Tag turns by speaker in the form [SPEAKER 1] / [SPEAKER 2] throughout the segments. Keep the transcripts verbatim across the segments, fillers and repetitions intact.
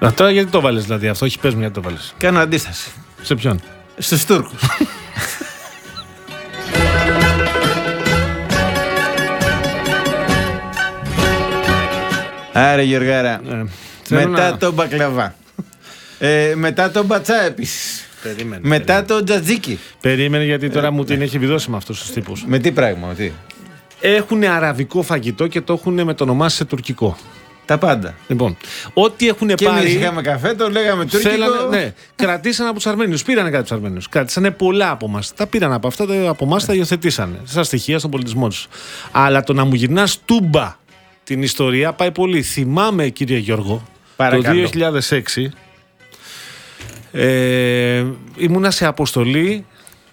[SPEAKER 1] Α, τώρα γιατί το βάλες δηλαδή αυτό, όχι πες μου γιατί το βάλες.
[SPEAKER 2] Κάνω αντίσταση.
[SPEAKER 1] Σε ποιον?
[SPEAKER 2] Στους Τούρκους. Άρα Γιωργάρα,
[SPEAKER 1] Ε,
[SPEAKER 2] μετά
[SPEAKER 1] να...
[SPEAKER 2] το μπακλαβά, ε, μετά το μπατσά επίσης,
[SPEAKER 1] Περίμενε,
[SPEAKER 2] μετά
[SPEAKER 1] περίμενε.
[SPEAKER 2] το τζατζίκι.
[SPEAKER 1] Περίμενε γιατί τώρα ε, μου την έχει βιδώσει με αυτούς τους τύπους.
[SPEAKER 2] Με τι πράγμα, με τι?
[SPEAKER 1] Έχουν αραβικό φαγητό και το έχουν μετονομάσει σε τουρκικό.
[SPEAKER 2] Τα πάντα.
[SPEAKER 1] Λοιπόν, ό,τι έχουν
[SPEAKER 2] Και
[SPEAKER 1] πάρει.
[SPEAKER 2] εμείς είχαμε καφέ, το λέγαμε τουρκικό.
[SPEAKER 1] Θέλανε, ναι, κρατήσαν από τους Αρμένιους. Πήρανε κάτι από τους Αρμένιους. Κράτησανε πολλά από εμάς. Τα πήραν από αυτά, από εμάς τα υιοθετήσανε. Στα στοιχεία, στον πολιτισμό τους. Αλλά το να μου γυρνάς τούμπα την ιστορία πάει πολύ. Θυμάμαι, κύριε Γιώργο,
[SPEAKER 2] Παρακαλώ.
[SPEAKER 1] το δύο χιλιάδες έξι ε, ήμουνα σε αποστολή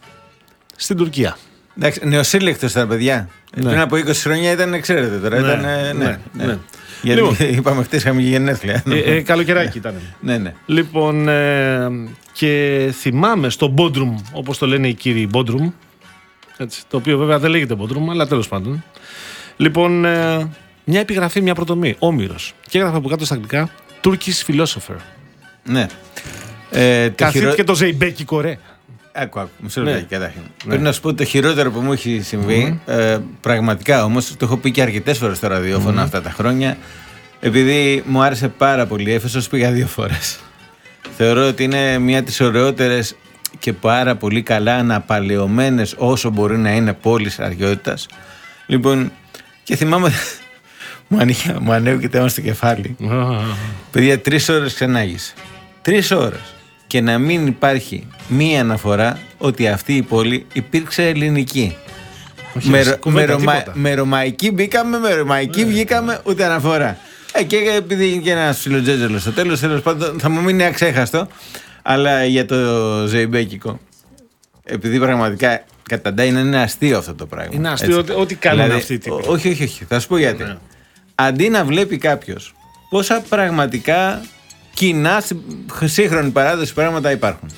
[SPEAKER 1] στην Τουρκία.
[SPEAKER 2] Εντάξει, νεοσύλλεκτος ήταν, παιδιά.
[SPEAKER 1] Ναι.
[SPEAKER 2] Πριν από είκοσι χρόνια ήταν, ξέρετε τώρα.
[SPEAKER 1] Ναι,
[SPEAKER 2] Ήταν, ναι,
[SPEAKER 1] ναι,
[SPEAKER 2] ναι.
[SPEAKER 1] ναι.
[SPEAKER 2] Γιατί
[SPEAKER 1] Λοιπόν.
[SPEAKER 2] είπαμε χτες είχαμε και γενέθλια.
[SPEAKER 1] Ε, ε, καλοκαιράκι ήταν.
[SPEAKER 2] Ναι, ναι.
[SPEAKER 1] Λοιπόν, ε, και θυμάμαι στο Bodrum, όπως το λένε οι κύριοι Bodrum, έτσι, το οποίο βέβαια δεν λέγεται Bodrum, αλλά τέλος πάντων. Λοιπόν, ε, μια επιγραφή, μια πρωτομή, Όμηρος. Και έγραφε από κάτω στα αγγλικά Turkish Philosopher.
[SPEAKER 2] Ναι. Ε, το
[SPEAKER 1] Καθίθηκε
[SPEAKER 2] χειρο...
[SPEAKER 1] το ζεϊμπέκικο, ρε.
[SPEAKER 2] Άκου, άκου, μισό
[SPEAKER 1] Ναι.
[SPEAKER 2] λεπτό καταρχήν. Πρέπει να σου πω το χειρότερο που μου έχει συμβεί. Mm-hmm. Ε, πραγματικά όμως, το έχω πει και αρκετές φορές στο ραδιόφωνο mm-hmm. αυτά τα χρόνια. Επειδή μου άρεσε πάρα πολύ, Έφεσος πήγα δύο φορές. Θεωρώ ότι είναι μια από τις ωραιότερες και πάρα πολύ καλά αναπαλαιωμένες όσο μπορεί να είναι πόλεις αρχαιότητας. Λοιπόν, και θυμάμαι. Μου, ανοίγει, μου ανέβηκε το αίμα στο κεφάλι. Παιδιά, τρεις ώρες ξενάγησε. Τρεις ώρες. Και να μην υπάρχει μία αναφορά ότι αυτή η πόλη υπήρξε ελληνική.
[SPEAKER 1] Όχι,
[SPEAKER 2] με,
[SPEAKER 1] κουβέντα,
[SPEAKER 2] με, ρωμα,
[SPEAKER 1] τίποτα.
[SPEAKER 2] με ρωμαϊκή μπήκαμε, με ρωμαϊκή βγήκαμε, ούτε αναφορά. Ε, και επειδή είναι και ένα φιλοτζέτζελο στο τέλος, τέλος πάντων θα μου μείνει αξέχαστο. Αλλά για το ζεϊμπέκικο, επειδή πραγματικά καταντά είναι, είναι αστείο αυτό το πράγμα.
[SPEAKER 1] Είναι αστείο ότι- ό,τι κάνουν
[SPEAKER 2] Δηλαδή,
[SPEAKER 1] αυτοί οι τύποι.
[SPEAKER 2] ό- Όχι, όχι, όχι. Θα σου πω γιατί.
[SPEAKER 1] Ναι.
[SPEAKER 2] Αντί να βλέπει κάποιος πόσα πραγματικά κοινά στη σύγχρονη παράδοση πράγματα υπάρχουν,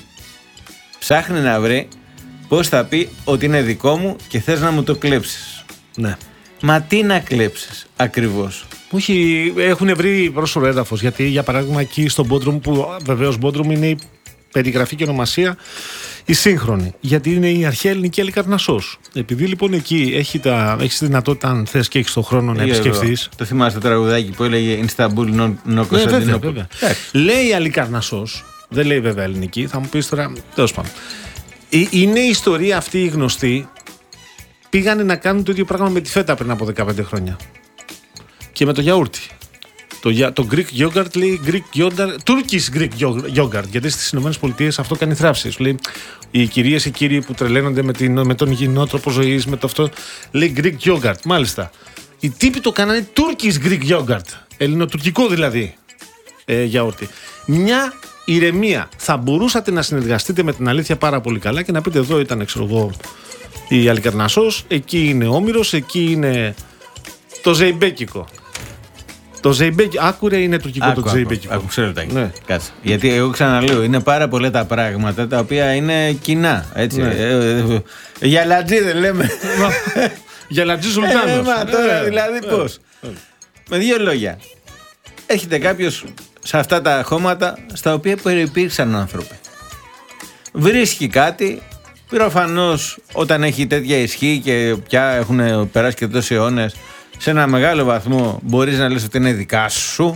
[SPEAKER 2] ψάχνει να βρει πώς θα πει ότι είναι δικό μου και θες να μου το κλέψεις.
[SPEAKER 1] Ναι.
[SPEAKER 2] Μα τι να κλέψεις ακριβώς?
[SPEAKER 1] Όχι, έχουν βρει πρόσφορο έδαφος. Γιατί, για παράδειγμα, εκεί στο Bodrum, που βεβαίως Bodrum είναι η περιγραφή και ονομασία η σύγχρονη. Γιατί είναι η αρχαία ελληνική Αλικαρνασσός. Επειδή λοιπόν εκεί έχει τα, έχεις τη δυνατότητα, αν θες και έχεις τον χρόνο να
[SPEAKER 2] Ή
[SPEAKER 1] επισκεφθείς.
[SPEAKER 2] εδώ, το θυμάσαι το τραγουδάκι που έλεγε Ινσταμπούλ νο
[SPEAKER 1] Ναι, βέβαια,
[SPEAKER 2] Κωνσταντινούπολη.
[SPEAKER 1] βέβαια. Λέει Αλικαρνασσός, δεν λέει βέβαια ελληνική, θα μου πεις τώρα. Τέλος πάντων. Ε, Είναι η ιστορία αυτή η γνωστή. Πήγανε να κάνουν το ίδιο πράγμα με τη φέτα πριν από δεκαπέντε χρόνια. Και με το γιαούρτι. Το, για- το Greek yogurt λέει Greek yogurt, Turkish Greek yogurt. Γιατί στις ΗΠΑ αυτό κάνει θράψη. Σου λέει οι κυρίες, οι κύριοι που τρελαίνονται με, την, με τον υγιεινό τρόπο ζωής, με το αυτό. Λέει Greek yogurt. Μάλιστα. Οι τύποι το κάνανε Turkish Greek yogurt. Ελληνοτουρκικό δηλαδή ε, γιαούρτι. Μια ηρεμία. Θα μπορούσατε να συνεργαστείτε με την αλήθεια πάρα πολύ καλά και να πείτε εδώ ήταν, ξέρω εγώ, η Αλικαρνασσός, εκεί είναι Όμηρος, εκεί είναι το ζεϊμπέκικο. Το ζεϊμπέκικο, άκουρε, είναι τουρκικό
[SPEAKER 2] Άκου,
[SPEAKER 1] το
[SPEAKER 2] άκου,
[SPEAKER 1] ζεϊμπέκικο.
[SPEAKER 2] άκου, ξέρω τα
[SPEAKER 1] Ναι.
[SPEAKER 2] Κάτσε. Γιατί εγώ ξαναλέω, είναι πάρα πολλά τα πράγματα τα οποία είναι κοινά. Έτσι.
[SPEAKER 1] Ναι.
[SPEAKER 2] Ε, ε, ε, για λατζί δεν λέμε.
[SPEAKER 1] Για Λατζή
[SPEAKER 2] Ε,
[SPEAKER 1] Σουλτάνος.
[SPEAKER 2] μα τώρα
[SPEAKER 1] Ε,
[SPEAKER 2] δηλαδή
[SPEAKER 1] ε,
[SPEAKER 2] πώς. Με δύο λόγια. Έρχεται κάποιος σε αυτά τα χώματα στα οποία περιπήρξαν άνθρωποι. Βρίσκει κάτι. Προφανώς όταν έχει τέτοια ισχύ και πια έχουν περάσει και τόσοι αιώνες, σε ένα μεγάλο βαθμό μπορείς να λες ότι είναι δικά σου,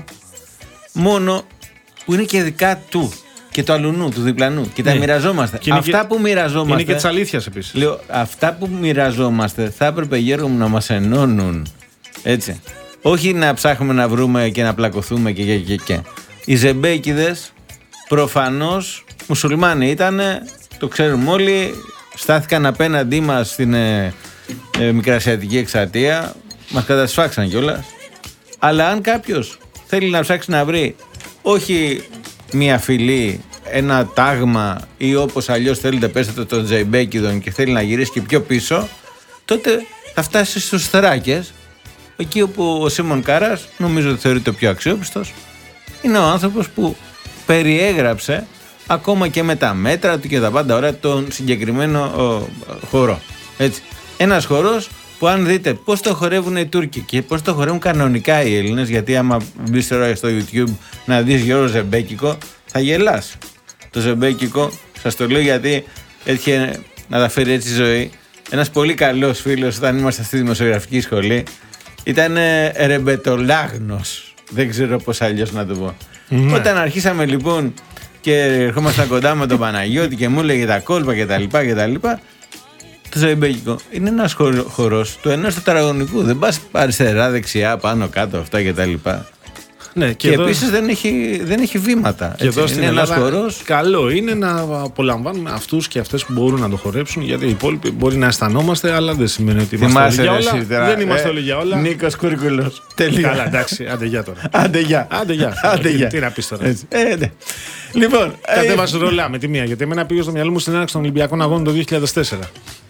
[SPEAKER 2] μόνο που είναι και δικά του και του αλουνού, του διπλανού, και τα
[SPEAKER 1] Ναι.
[SPEAKER 2] μοιραζόμαστε.
[SPEAKER 1] Και είναι
[SPEAKER 2] Αυτά
[SPEAKER 1] και-
[SPEAKER 2] που μοιραζόμαστε.
[SPEAKER 1] Είναι και της αλήθειας επίσης.
[SPEAKER 2] Λέω, αυτά που μοιραζόμαστε θα έπρεπε, Γιώργο μου, να μας ενώνουν. Έτσι. Όχι να ψάχνουμε να βρούμε και να πλακωθούμε και και και. και. Οι Ζεμπέκηδες προφανώς μουσουλμάνοι ήτανε, το ξέρουμε όλοι, στάθηκαν απέναντί μας στην ε, ε, Μικρασιατική Εξαρτία, μας κατασφάξαν κιόλας. Αλλά αν κάποιος θέλει να ψάξει να βρει όχι μια φυλή, ένα τάγμα ή όπως αλλιώς θέλετε πέστε το των Ζεϊμπέκηδων και θέλει να γυρίσει και πιο πίσω, τότε θα φτάσει στους Θράκες, εκεί όπου ο Σίμων Κάρας, νομίζω ότι θεωρείται ο πιο αξιόπιστος, είναι ο άνθρωπος που περιέγραψε ακόμα και με τα μέτρα του και τα πάντα ωραία τον συγκεκριμένο ο, χώρο. Έτσι. Ένας χώρος που αν δείτε πώς το χορεύουν οι Τούρκοι και πώς το χορεύουν κανονικά οι Έλληνες, γιατί άμα μπεις τώρα στο YouTube να δεις Γιώργο Ζεμπέκικο, θα γελάς. Το Ζεμπέκικο, σας το λέω γιατί έτυχε να τα φέρει έτσι η ζωή. Ένας πολύ καλός φίλος όταν ήμασταν στη δημοσιογραφική σχολή ήταν ρεμπετολάγνος. Δεν ξέρω πώς αλλιώς να το πω. Mm-hmm. Όταν αρχίσαμε λοιπόν και ερχόμασταν κοντά με τον Παναγιώτη και μου έλεγε τα κόλπα κτλ. Το Ζεμπέκικο είναι ένας χορός του ενός τετραγωνικού. Δεν πας αριστερά, δεξιά, πάνω, κάτω, αυτά κτλ. Ναι, και και εδώ... επίσης δεν έχει, δεν έχει βήματα.
[SPEAKER 1] Και έτσι, εδώ στην είναι Ελλάδα, χορός... καλό είναι να απολαμβάνουμε αυτούς και αυτές που μπορούν να το χορέψουν, γιατί οι υπόλοιποι μπορεί να αισθανόμαστε, αλλά δεν σημαίνει ότι είμαστε όλοι για όλα. Τώρα, δεν είμαστε ε, όλοι για όλα.
[SPEAKER 2] Νίκος Κούρκουλος.
[SPEAKER 1] Καλά, εντάξει, άντε γεια τώρα.
[SPEAKER 2] Άντε γεια.
[SPEAKER 1] Άντε γεια.
[SPEAKER 2] Άντε γεια.
[SPEAKER 1] Τι, τι να πεις τώρα.
[SPEAKER 2] Ε, ναι. Λοιπόν,
[SPEAKER 1] κατέβασε ρολά με τη μία, γιατί εμένα πήγε στο μυαλό μου στην έναρξη των Ολυμπιακών Αγώνων το δύο χιλιάδες τέσσερα.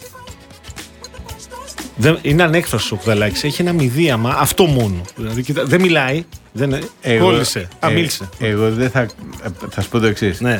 [SPEAKER 1] Δεν, είναι ανέκφραστο ο Κουδαλάκης. Έχει ένα μηδίαμα, αυτό μόνο. Δηλαδή, κοίτα, δεν μιλάει, δεν εγώ, κόλλησε, αμίλησε.
[SPEAKER 2] Ε, εγώ δεν θα. Θα σου πω το εξής.
[SPEAKER 1] Ναι.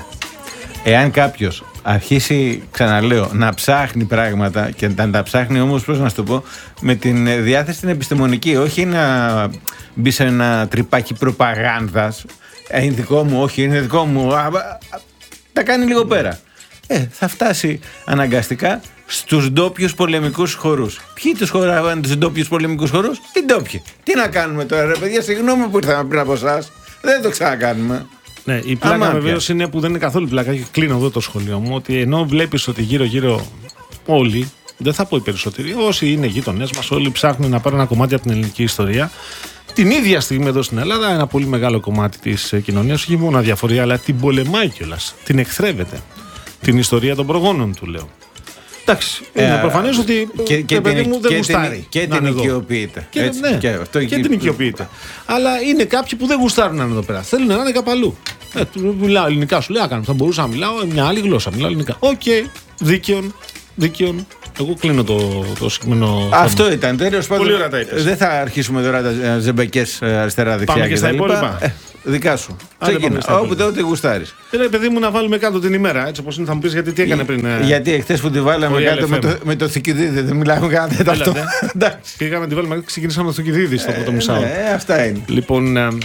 [SPEAKER 2] Εάν κάποιος αρχίσει, ξαναλέω, να ψάχνει πράγματα και να τα ψάχνει όμως, πώς να σου το πω, με την διάθεση την επιστημονική, όχι να μπει σε ένα τρυπάκι προπαγάνδας. Ε, είναι δικό μου, όχι, είναι δικό μου. Α, α, α, τα κάνει λίγο πέρα. Ε, θα φτάσει αναγκαστικά στους ντόπιους πολεμικούς χορούς. Ποιοι τους χοράγανε τους ντόπιους πολεμικούς χορούς? Οι ντόπιοι. Τι να κάνουμε τώρα, ρε παιδιά, συγγνώμη που ήρθαμε πριν από εσάς. Δεν το ξανακάνουμε.
[SPEAKER 1] Ναι, η πλάκα βεβαίως είναι που δεν είναι καθόλου πλάκα και κλείνω εδώ το σχολείο μου, ότι ενώ βλέπεις ότι γύρω-γύρω όλοι, δεν θα πω οι περισσότεροι, όσοι είναι γείτονές μας, όλοι ψάχνουν να πάρουν ένα κομμάτι από την ελληνική ιστορία. Την ίδια στιγμή εδώ στην Ελλάδα, ένα πολύ μεγάλο κομμάτι της κοινωνίας, όχι μόνο αδιαφορία, αλλά την πολεμάει κιόλας. Την εχθρεύεται. Την ιστορία των προγόνων του, λέω. Εντάξει, είναι ε, προφανές ότι
[SPEAKER 2] και, και
[SPEAKER 1] παιδί
[SPEAKER 2] την,
[SPEAKER 1] μου δεν
[SPEAKER 2] και
[SPEAKER 1] γουστάρει.
[SPEAKER 2] Και την οικειοποιείται.
[SPEAKER 1] Και, ναι, και, αυτό και την οικειοποιείται. Αλλά είναι κάποιοι που δεν γουστάρουν να είναι εδώ πέρα. Θέλουν να είναι κάπου αλλού. Ε, μιλάω ελληνικά, σου λέει, θα μπορούσα να μιλάω μια άλλη γλώσσα. Μιλάω ελληνικά. Οκ, okay, δίκαιον, δίκαιον. Εγώ κλείνω το, το συγκεκριμένο.
[SPEAKER 2] Αυτό θέμα. Ήταν. Τέλος πάντων.
[SPEAKER 1] Πολύ ωραία τα είπες.
[SPEAKER 2] Δεν θα αρχίσουμε τώρα τα ζεμπεκές αριστερά-δεξιά.
[SPEAKER 1] Πάμε και στα υπόλοιπα.
[SPEAKER 2] Ε, δικά σου. Ξεκινά. Όποτε ό,τι γουστάρεις.
[SPEAKER 1] Λέει, παιδί μου, να βάλουμε κάτω την ημέρα. Έτσι όπως είναι, θα μου πεις γιατί τι έκανε πριν. Ε...
[SPEAKER 2] Γιατί εχθές που τη βάλαμε κάτω με το, με το Θουκυδίδη, δεν μιλάμε κανένα τέταρτο.
[SPEAKER 1] Πήγαμε τη βάλουμε, ξεκινήσαμε το Θουκυδίδη στο πρώτο μισάωρο.
[SPEAKER 2] Ε, αυτά είναι.
[SPEAKER 1] Λοιπόν, ε,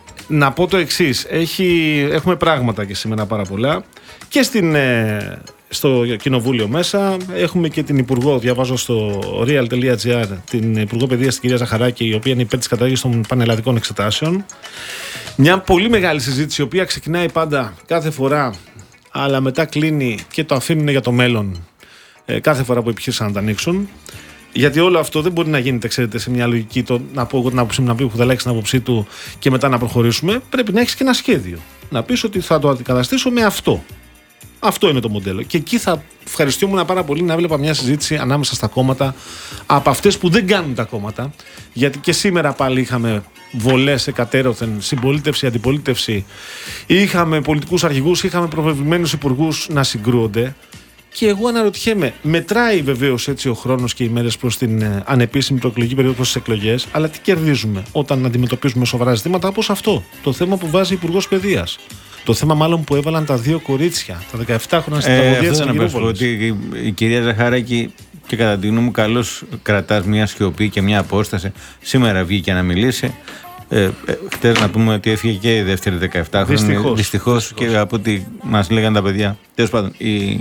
[SPEAKER 1] να πω το εξής. Έχουμε πράγματα και σήμερα πάρα πολλά. Και στην. Ε, στο κοινοβούλιο μέσα. Έχουμε και την Υπουργό, διαβάζω στο real.gr, την Υπουργό Παιδείας, την κυρία Ζαχαράκη, η οποία είναι υπέρ της κατάργησης των πανελλαδικών εξετάσεων. Μια πολύ μεγάλη συζήτηση, η οποία ξεκινάει πάντα κάθε φορά, αλλά μετά κλείνει και το αφήνουν για το μέλλον ε, κάθε φορά που επιχείρησαν να τα ανοίξουν. Γιατί όλο αυτό δεν μπορεί να γίνεται, ξέρετε, σε μια λογική, το, να πω εγώ την άποψή μου, να πει ο Κουδαλάκης την άποψή του και μετά να προχωρήσουμε. Πρέπει να έχεις και ένα σχέδιο. Να πεις ότι θα το αντικαταστήσω με αυτό. Αυτό είναι το μοντέλο. Και εκεί θα ευχαριστιόμουν πάρα πολύ να έβλεπα μια συζήτηση ανάμεσα στα κόμματα από αυτές που δεν κάνουν τα κόμματα. Γιατί και σήμερα πάλι είχαμε βολές εκατέρωθεν, συμπολίτευση, αντιπολίτευση. Είχαμε πολιτικούς αρχηγούς, είχαμε προβεβλημένους υπουργούς να συγκρούονται. Και εγώ αναρωτιέμαι, μετράει βεβαίως έτσι ο χρόνος και οι μέρες προς την ε, ανεπίσημη προεκλογική περίοδο, προς τις εκλογές, αλλά τι κερδίζουμε όταν αντιμετωπίζουμε σοβαρά ζητήματα όπως αυτό, το θέμα που βάζει Υπουργός Παιδείας. Το θέμα μάλλον που έβαλαν τα δύο κορίτσια, τα δεκαεπτά χρόνια στην τραγωδία της Αργυρούπολης.
[SPEAKER 2] Ότι η, η κυρία Ζαχαράκη, και κατά τη γνώμη μου, καλώς κρατάς μια σιωπή και μια απόσταση. Σήμερα βγήκε να μιλήσει. Ε, ε, χτες να πούμε ότι έφυγε και η δεύτερη δεκαεπτά χρόνια. Δυστυχώς, και από ό,τι μας λέγανε τα παιδιά. Τέλος πάντων, οι,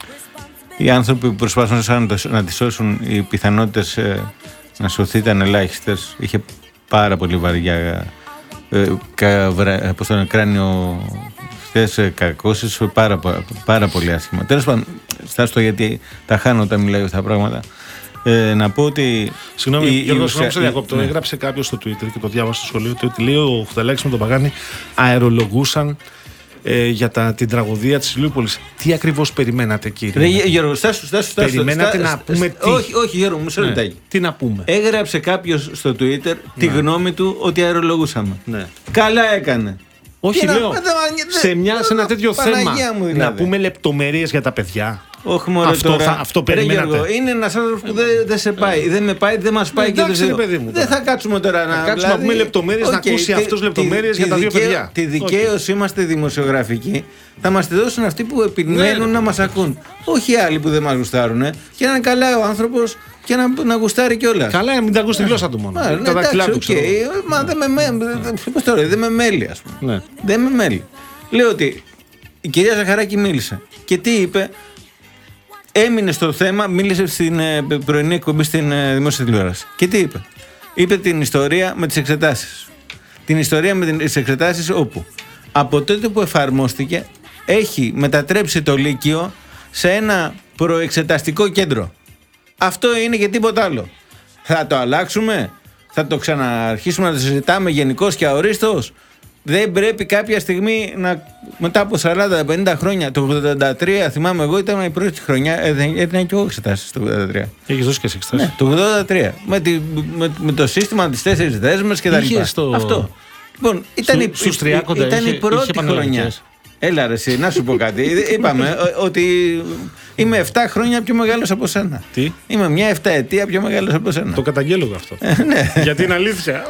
[SPEAKER 2] οι άνθρωποι που προσπάθησαν να, να τη σώσουν, οι πιθανότητες ε, να σωθεί ήταν ελάχιστες. Είχε πάρα πολύ βαριά. Ε, καβρα, πώς το λένε, κράνιο χθες, κακώσεις, πάρα, πάρα πολύ άσχημα. Τέλος πάντων, στάσου το γιατί τα χάνω όταν μιλάω αυτά τα πράγματα. Ε, να πω ότι.
[SPEAKER 1] Συγγνώμη, η, Γιώργο, συγγνώμη, σε διακόπτω. Ναι. Έγραψε κάποιος στο Twitter και το διάβασα στο σχολείο ότι λέει ο Χουδαλάκης με τον Παγάνη αερολογούσαν ε, για τα, την τραγωδία της Ηλιούπολης. Τι ακριβώς περιμένατε, κύριε?
[SPEAKER 2] Ρε, Γιώργο, στάσου, στάσου, στάσου.
[SPEAKER 1] Περιμένατε στάσου, να πούμε
[SPEAKER 2] στάσου, τι? Όχι, όχι, Γιώργο, μου σε
[SPEAKER 1] ναι.
[SPEAKER 2] ρωτάει.
[SPEAKER 1] Τι να πούμε?
[SPEAKER 2] Έγραψε κάποιος στο Twitter ναι. τη γνώμη του ότι αερολογούσαμε.
[SPEAKER 1] Ναι.
[SPEAKER 2] Καλά έκανε.
[SPEAKER 1] Όχι, λέω, να, σε, μια, σε ένα τέτοιο θέμα
[SPEAKER 2] δηλαδή.
[SPEAKER 1] Να πούμε λεπτομέρειες για τα παιδιά.
[SPEAKER 2] Όχι μόνο
[SPEAKER 1] αυτό,
[SPEAKER 2] τώρα.
[SPEAKER 1] Θα, αυτό περιμένατε.
[SPEAKER 2] Ρε, Γιώργο, είναι ένας άνθρωπος που δεν δε σε πάει. Δεν με πάει, δεν μας πάει
[SPEAKER 1] ε,
[SPEAKER 2] και
[SPEAKER 1] εντάξει,
[SPEAKER 2] δεν
[SPEAKER 1] παιδί μου,
[SPEAKER 2] Δεν θα κάτσουμε τώρα να.
[SPEAKER 1] Θα κάτσουμε δηλαδή, να πούμε λεπτομέρειες, okay, να ακούσει αυτός λεπτομέρειες για τα δύο
[SPEAKER 2] δικαίω,
[SPEAKER 1] παιδιά.
[SPEAKER 2] Τη δικαίωση okay. Είμαστε δημοσιογραφικοί. Θα μας τη δώσουν αυτοί που επιμένουν ναι, να μας ακούν. Όχι άλλοι που δεν μας γουστάρουν. Και να είναι καλά ο άνθρωπος και να, να γουστάρει κιόλας.
[SPEAKER 1] Καλά, μην τα ακούσει τη γλώσσα του μόνο.
[SPEAKER 2] Α, ναι,
[SPEAKER 1] τα δακτυλά του,
[SPEAKER 2] okay. Μα δεν με, πώς το λέω, δεν με μέλει, ας πούμε. Ναι. Δεν με μέλει. Λέω ότι η κυρία Ζαχαράκη μίλησε. Και τι είπε? Έμεινε στο θέμα, μίλησε στην ε, πρωινή εκπομπή στην ε, δημόσια τηλεόραση. Και τι είπε? Είπε την ιστορία με τις εξετάσεις. Την ιστορία με τις εξετάσεις όπου από τότε που εφαρμόστηκε έχει μετατρέψει το Λύκειο σε ένα προεξεταστικό κέντρο. Αυτό είναι και τίποτα άλλο. Θα το αλλάξουμε? Θα το ξαναρχίσουμε να το συζητάμε γενικώς και αορίστως? Δεν πρέπει κάποια στιγμή να, μετά από σαράντα πενήντα χρόνια, το ογδόντα τρία, θυμάμαι εγώ, ήταν η πρώτη χρονιά, έδινα και εγώ εξετάσεις το ογδόντα τρία.
[SPEAKER 1] Έχεις δώσει και εσύ εξετάσεις?
[SPEAKER 2] Ναι, το ογδόντα τρία. Με, τη, με, με το σύστημα της τέσσερις δέσμες και τα λοιπά. Το... Αυτό. Λοιπόν, ήταν, Σου, η, στους τριάκοντα, ήταν είχε, η πρώτη χρονιά. Έλα ρε εσύ, να σου πω κάτι. Είπαμε ότι είμαι επτά χρόνια πιο μεγάλος από σένα.
[SPEAKER 1] Τι?
[SPEAKER 2] Είμαι μια επτά ετία πιο μεγάλος από σένα.
[SPEAKER 1] Το καταγγέλλω αυτό.
[SPEAKER 2] Ναι.
[SPEAKER 1] Γιατί είναι αλήθεια.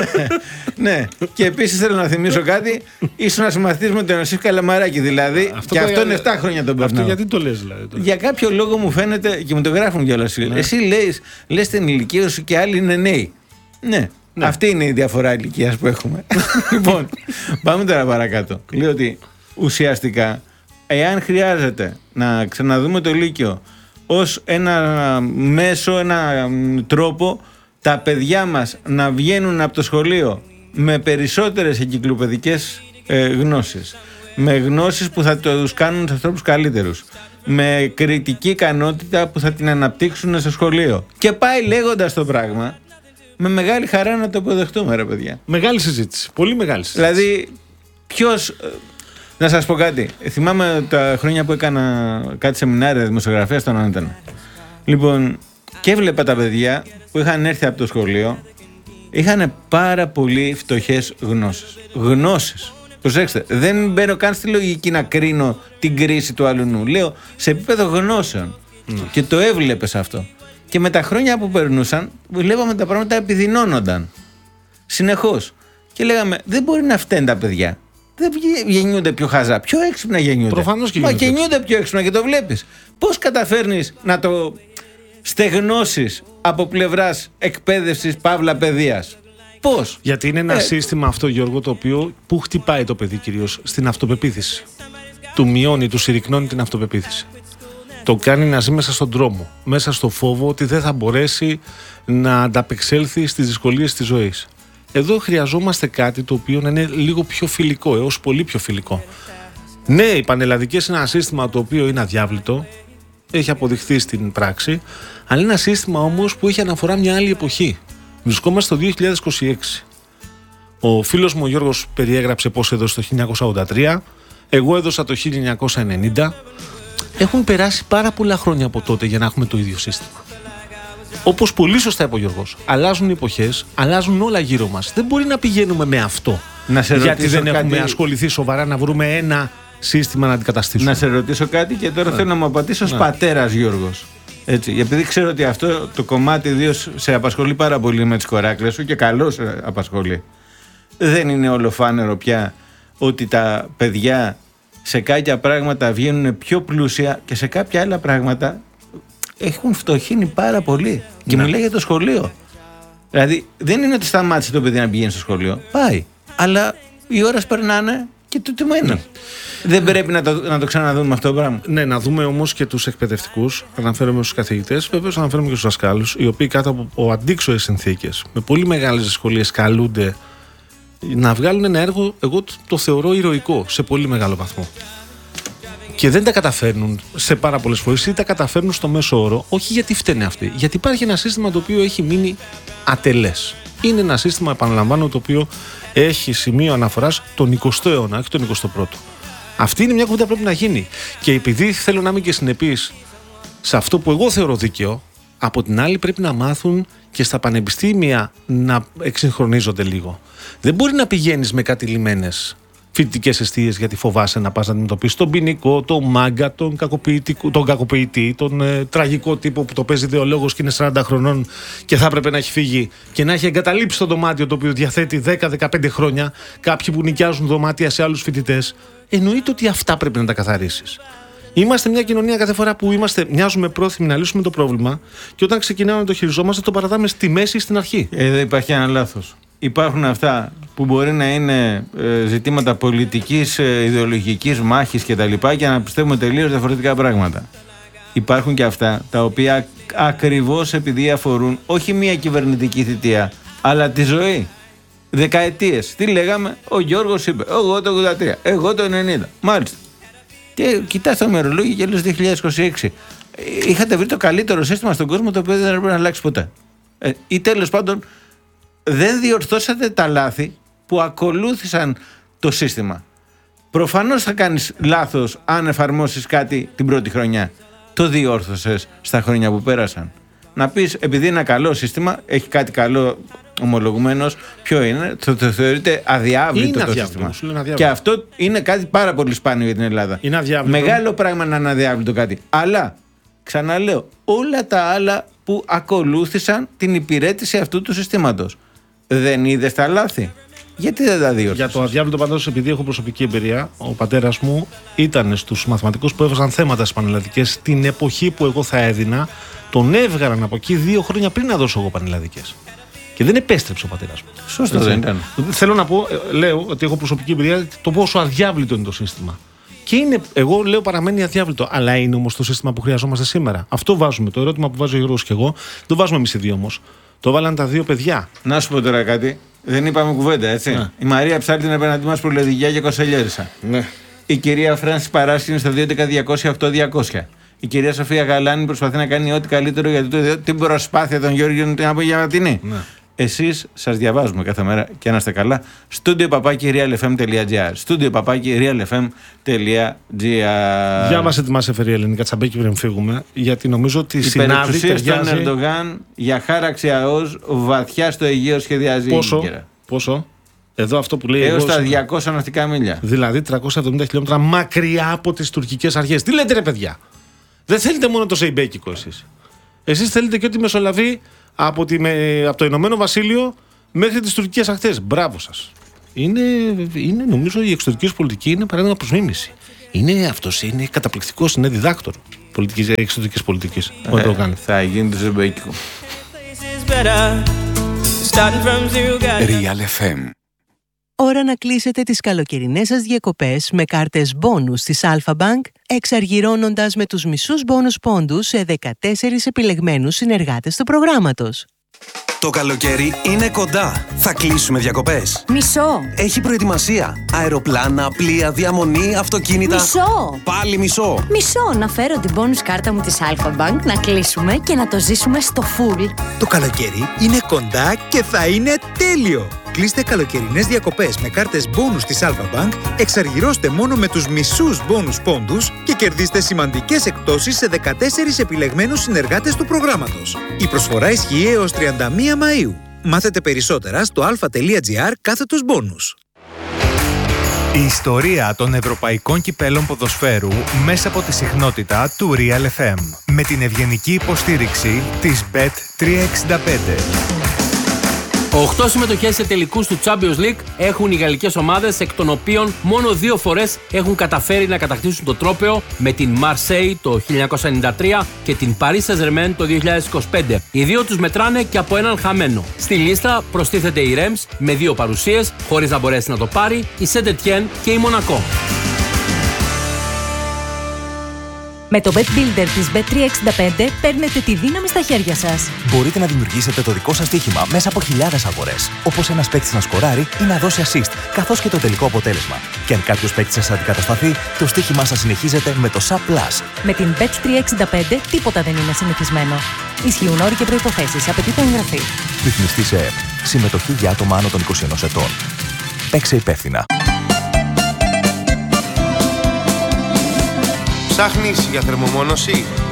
[SPEAKER 2] Ναι. Και επίσης θέλω να θυμίσω κάτι. Ήσουν να συμμαθείς με τον Ιωσήφ Καλαμαράκη δηλαδή. Αυτό και αυτό είναι επτά χρόνια τον περνάω.
[SPEAKER 1] Αυτό γιατί το λες δηλαδή?
[SPEAKER 2] Για κάποιο λόγο μου φαίνεται και μου το γράφουν κιόλας. Ναι. Εσύ λες, λες την ηλικία σου και άλλοι είναι νέοι. Ναι. Ναι. Αυτή είναι η διαφορά ηλικίας που έχουμε. Λοιπόν, πάμε τώρα παρακάτω. Λέω ότι ουσιαστικά, εάν χρειάζεται να ξαναδούμε το Λύκειο ως ένα μέσο, ένα τρόπο τα παιδιά μας να βγαίνουν από το σχολείο με περισσότερες εγκυκλοπαιδικές ε, γνώσεις, με γνώσεις που θα τους κάνουν τους ανθρώπους καλύτερους, με κριτική ικανότητα που θα την αναπτύξουν στο σχολείο και πάει λέγοντας το πράγμα, με μεγάλη χαρά να το αποδεχτούμε ρε παιδιά.
[SPEAKER 1] Μεγάλη συζήτηση, πολύ μεγάλη συζήτηση.
[SPEAKER 2] Δηλαδή ποιος... Να σας πω κάτι. Θυμάμαι τα χρόνια που έκανα κάτι σεμινάρια δημοσιογραφίας στον Ανέτανα. Λοιπόν, και έβλεπα τα παιδιά που είχαν έρθει από το σχολείο, είχαν πάρα πολύ φτωχές γνώσεις. Γνώσεις. Προσέξτε, δεν μπαίνω καν στη λογική να κρίνω την κρίση του αλουνού. Λέω σε επίπεδο γνώσεων. Mm. Και το έβλεπες αυτό. Και με τα χρόνια που περνούσαν, βλέπαμε τα πράγματα επιδεινώνονταν. Συνεχώς. Και λέγαμε, δεν μπορεί να φταίνουν τα παιδιά. Δεν γεννιούνται πιο χαζά, πιο έξυπνα γεννιούνται.
[SPEAKER 1] Προφανώς και
[SPEAKER 2] γεννιούνται. Μα γεννιούνται πιο έξυπνα και το βλέπεις. Πώς καταφέρνεις να το στεγνώσεις από πλευράς εκπαίδευσης παύλα παιδείας? Πώς?
[SPEAKER 1] Γιατί είναι ένα
[SPEAKER 2] ε...
[SPEAKER 1] σύστημα αυτό, Γιώργο, το οποίο που χτυπάει το παιδί κυρίως στην αυτοπεποίθηση. Του μειώνει, του συρρυκνώνει την αυτοπεποίθηση. Το κάνει να ζει μέσα στον τρόμο, μέσα στο φόβο ότι δεν θα μπορέσει να ανταπεξέλθει στις δυσκολίες της ζωής. Εδώ χρειαζόμαστε κάτι το οποίο να είναι λίγο πιο φιλικό, έως πολύ πιο φιλικό. Ναι, οι πανελλαδικές είναι ένα σύστημα το οποίο είναι αδιάβλητο, έχει αποδειχθεί στην πράξη, αλλά είναι ένα σύστημα όμως που έχει αναφορά μια άλλη εποχή. Βρισκόμαστε το δύο χιλιάδες είκοσι έξι. Ο φίλος μου ο Γιώργος περιέγραψε πώς έδωσε το χίλια εννιακόσια ογδόντα τρία, εγώ έδωσα το χίλια εννιακόσια ενενήντα. Έχουν περάσει πάρα πολλά χρόνια από τότε για να έχουμε το ίδιο σύστημα. Όπως πολύ σωστά είπε ο Γιώργος, αλλάζουν οι εποχές, αλλάζουν όλα γύρω μας. Δεν μπορεί να πηγαίνουμε με αυτό.
[SPEAKER 2] Να σε
[SPEAKER 1] γιατί δεν
[SPEAKER 2] κάτι...
[SPEAKER 1] έχουμε ασχοληθεί σοβαρά να βρούμε ένα σύστημα να αντικαταστήσουμε.
[SPEAKER 2] Να σε ρωτήσω κάτι και τώρα ναι. θέλω να μου απαντήσω ως ναι. πατέρας Γιώργος. Έτσι, επειδή ξέρω ότι αυτό το κομμάτι ιδίως σε απασχολεί πάρα πολύ με τις κοράκλες σου και καλώς απασχολεί. Δεν είναι ολοφάνερο πια ότι τα παιδιά σε κάποια πράγματα βγαίνουν πιο πλούσια και σε κάποια άλλα πράγματα έχουν φτωχύνει πάρα πολύ. Και ναι. μιλάει για το σχολείο. Δηλαδή δεν είναι ότι σταμάτησε το παιδί να πηγαίνει στο σχολείο. Πάει. Αλλά οι ώρες περνάνε και το τι μένει. Ναι. Δεν πρέπει να το, να το ξαναδούμε αυτό το πράγμα.
[SPEAKER 1] Ναι, να δούμε όμως και τους εκπαιδευτικούς. Αναφέρομαι στους καθηγητές, βεβαίως αναφέρομαι και στους δασκάλους, οι οποίοι κάτω από αντίξωες συνθήκες, με πολύ μεγάλες δυσκολίες, καλούνται να βγάλουν ένα έργο. Εγώ το θεωρώ ηρωικό σε πολύ μεγάλο βαθμό. Και δεν τα καταφέρνουν σε πάρα πολλές φορές ή τα καταφέρνουν στο μέσο όρο, όχι γιατί φταίνε αυτοί. Γιατί υπάρχει ένα σύστημα το οποίο έχει μείνει ατελές. Είναι ένα σύστημα, επαναλαμβάνω, το οποίο έχει σημείο αναφοράς τον εικοστό αιώνα, όχι τον εικοστό πρώτο. Αυτή είναι μια κουβέντα που πρέπει να γίνει. Και επειδή θέλω να είμαι και συνεπής σε αυτό που εγώ θεωρώ δίκαιο, από την άλλη πρέπει να μάθουν και στα πανεπιστήμια να εξυγχρονίζονται λίγο. Δεν μπορεί να πηγαίνεις με κατηλημμένες φοιτητικές εστίες γιατί φοβάσαι να πας να αντιμετωπίσεις τον ποινικό, τον μάγκα, τον, τον κακοποιητή, τον ε, τραγικό τύπο που το παίζει ιδεολόγος και είναι σαράντα χρονών και θα έπρεπε να έχει φύγει και να έχει εγκαταλείψει το δωμάτιο το οποίο διαθέτει δέκα με δεκαπέντε χρόνια, κάποιοι που νοικιάζουν δωμάτια σε άλλους φοιτητές. Εννοείται ότι αυτά πρέπει να τα καθαρίσεις. Είμαστε μια κοινωνία κάθε φορά που είμαστε, μοιάζουμε πρόθυμοι να λύσουμε το πρόβλημα και όταν ξεκινάμε να το χειριζόμαστε, το παρατάμε στη μέση ή στην αρχή.
[SPEAKER 2] Εδώ υπάρχει ένα λάθος. Υπάρχουν αυτά που μπορεί να είναι ε, ζητήματα πολιτικής, ε, ιδεολογικής μάχης κτλ. Και, και να πιστεύουμε τελείως διαφορετικά πράγματα. Υπάρχουν και αυτά τα οποία ακριβώς επειδή αφορούν όχι μία κυβερνητική θητεία, αλλά τη ζωή. Δεκαετίες. Τι λέγαμε, ο Γιώργος είπε, εγώ το ογδόντα τρία, εγώ το ενενήντα. Μάλιστα. Και κοιτάς το ημερολόγιο και λες δύο χιλιάδες είκοσι έξι. Είχατε βρει το καλύτερο σύστημα στον κόσμο το οποίο δεν έπρεπε να αλλάξει ποτέ. Ε, ή τέλος πάντων, δεν διορθώσατε τα λάθη που ακολούθησαν το σύστημα. Προφανώς θα κάνεις λάθος αν εφαρμόσεις κάτι την πρώτη χρονιά. Το διόρθωσες στα χρόνια που πέρασαν. Να πεις, επειδή είναι ένα καλό σύστημα, έχει κάτι καλό ομολογουμένως, ποιο είναι, το, το θεωρείται αδιάβλητο
[SPEAKER 1] είναι
[SPEAKER 2] το
[SPEAKER 1] αδιάβλητο,
[SPEAKER 2] σύστημα.
[SPEAKER 1] αδιάβλητο.
[SPEAKER 2] Και αυτό είναι κάτι πάρα πολύ σπάνιο για την Ελλάδα.
[SPEAKER 1] Είναι αδιάβλητο.
[SPEAKER 2] Μεγάλο πράγμα να είναι αδιάβλητο κάτι. Αλλά, ξαναλέω, όλα τα άλλα που ακολούθησαν την υπηρέτηση αυτού του συστήματος. Δεν είδες τα λάθη? Γιατί δεν τα διόρθωσες?
[SPEAKER 1] Για το αδιάβλητο πάντως, επειδή έχω προσωπική εμπειρία, ο πατέρας μου ήταν στους μαθηματικούς που έβαζαν θέματα στις πανελλαδικές την εποχή που εγώ θα έδινα. Τον έβγαλαν από εκεί δύο χρόνια πριν να δώσω εγώ πανελλαδικές. Και δεν επέστρεψε ο πατέρας μου.
[SPEAKER 2] Σωστό δεν ήταν.
[SPEAKER 1] Θέλω να πω, λέω ότι έχω προσωπική εμπειρία το πόσο αδιάβλητο είναι το σύστημα. Και είναι, εγώ λέω παραμένει αδιάβλητο. Αλλά είναι όμως το σύστημα που χρειαζόμαστε σήμερα. Αυτό βάζουμε. Το ερώτημα που βάζει ο Γιώργος και εγώ, το βάζουμε εμείς οι δύο όμως. Το βάλαν τα δύο παιδιά.
[SPEAKER 2] Να σου πω τώρα κάτι. Δεν είπαμε κουβέντα, έτσι.
[SPEAKER 1] Ναι.
[SPEAKER 2] Η Μαρία Ψάλτη είναι απέναντί μας προλεδικιά και κοσελιέρισα.
[SPEAKER 1] Ναι.
[SPEAKER 2] Η κυρία Φράνση Παράσκηνη στο δύο έντεκα διακόσια οκτώ διακόσια. Η κυρία Σοφία Γαλάνη προσπαθεί να κάνει ό,τι καλύτερο για το, την προσπάθεια των Γιώργων την απογευματινή. Ναι. Εσείς σας διαβάζουμε κάθε μέρα και να είστε καλά. Studio παπάκι realfm.gr. Studio παπάκι realfm.gr.
[SPEAKER 1] Διάβασε τι μας έφερε η Ελληνικά Τσαμπέκη πριν φύγουμε, γιατί νομίζω ότι συνάδει.
[SPEAKER 2] Υπερεξουσία στον Ερντογάν για χάραξη ΑΟΣ βαθιά στο Αιγαίο σχεδιάζει.
[SPEAKER 1] Πόσο, πόσο. Εδώ αυτό που λέει.
[SPEAKER 2] Έως τα διακόσια ναυτικά μίλια.
[SPEAKER 1] Δηλαδή τριακόσια εβδομήντα χιλιόμετρα μακριά από τις τουρκικές αρχές. Τι λέτε, ρε παιδιά? Δεν θέλετε μόνο το σεϊμπέκικο εσείς. Εσείς θέλετε και ό,τι μεσολαβεί από, τη, με, από το Ηνωμένο Βασίλειο μέχρι τις τουρκικές ακτές. Μπράβο σας. Είναι, είναι, νομίζω η εξωτερική πολιτική είναι παράδειγμα προς μίμηση. Είναι αυτός, είναι καταπληκτικός, είναι διδάκτορ πολιτικής, εξωτερικής πολιτικής.
[SPEAKER 2] Ε, θα γίνει το σεϊμπέκικο.
[SPEAKER 3] Real εφ εμ.
[SPEAKER 4] Ώρα να κλείσετε τις καλοκαιρινές σας διακοπές με κάρτες μπόνους της Alpha Bank, εξαργυρώνοντας με τους μισούς μπόνους πόντους σε δεκατέσσερις επιλεγμένους συνεργάτες του προγράμματος.
[SPEAKER 3] Το καλοκαίρι είναι κοντά. Θα κλείσουμε διακοπές.
[SPEAKER 5] Μισό.
[SPEAKER 3] Έχει προετοιμασία. Αεροπλάνα, πλοία, διαμονή, αυτοκίνητα.
[SPEAKER 5] Μισό.
[SPEAKER 3] Πάλι μισό.
[SPEAKER 5] Μισό. Να φέρω την bonus κάρτα μου της Alpha Bank, να κλείσουμε και να το ζήσουμε στο full.
[SPEAKER 6] Το καλοκαίρι είναι κοντά και θα είναι τέλειο. Κλείστε καλοκαιρινές διακοπές με κάρτες μπόνους της Alpha Bank, εξαργυρώστε μόνο με τους μισούς μπόνους πόντους και κερδίστε σημαντικές εκπτώσεις σε δεκατέσσερις επιλεγμένους συνεργάτες του προγράμματος. Η προσφορά ισχύει έως τριάντα μία Μαΐου. Μάθετε περισσότερα στο alpha.gr κάθετος μπόνους.
[SPEAKER 7] Η ιστορία των ευρωπαϊκών κυπέλων ποδοσφαίρου μέσα από τη συχνότητα του Real εφ εμ με την ευγενική υποστήριξη της μπετ τριακόσια εξήντα πέντε.
[SPEAKER 8] Οχτώ συμμετοχές σε τελικούς του Champions League έχουν οι γαλλικές ομάδες, εκ των οποίων μόνο δύο φορές έχουν καταφέρει να κατακτήσουν το τρόπαιο, με την Marseille το χίλια εννιακόσια ενενήντα τρία και την Paris Saint-Germain το δύο χιλιάδες είκοσι πέντε. Οι δύο τους μετράνε και από έναν χαμένο. Στη λίστα προστίθεται η Reims με δύο παρουσίες, χωρίς να μπορέσει να το πάρει, η Saint-Étienne και η Μονακό.
[SPEAKER 9] Με το Bet Builder της μπετ τριακόσια εξήντα πέντε παίρνετε τη δύναμη στα χέρια σας.
[SPEAKER 10] Μπορείτε να δημιουργήσετε το δικό σας στοίχημα μέσα από χιλιάδες αγορές. Όπως ένας παίκτης να σκοράρει ή να δώσει assist, καθώς και το τελικό αποτέλεσμα. Και αν κάποιος παίκτης σας αντικατασταθεί, το στοίχημά σας συνεχίζεται με το Sub Plus.
[SPEAKER 9] Με την μπετ τριακόσια εξήντα πέντε τίποτα δεν είναι συνηθισμένο. Ισχύουν όροι και προϋποθέσεις. Απαιτείται εγγραφή.
[SPEAKER 10] Ρυθμιστή σε ΕΕΠ. Συμμετοχή για άτομα άνω των είκοσι ενός ετών. Παίξε υπεύθυνα.
[SPEAKER 11] Ψάχνεις για θερμομόνωση?